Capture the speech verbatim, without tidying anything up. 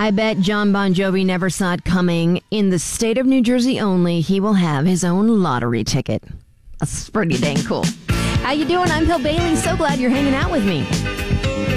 I bet John Bon Jovi never saw it coming. In the state of New Jersey only, he will have his own lottery ticket. That's pretty dang cool. How you doing? I'm Bill Bailey. So glad you're hanging out with me.